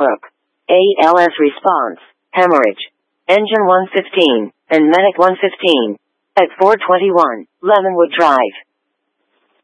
Westbrook. ALS response, hemorrhage. Engine 115, and Medic 115. At 421, Lemonwood Drive.